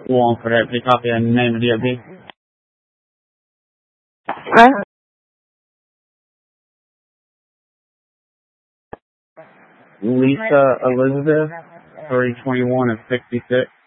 One for that. Pick copy and name of DOB. Lisa Elizabeth, 321 of 66.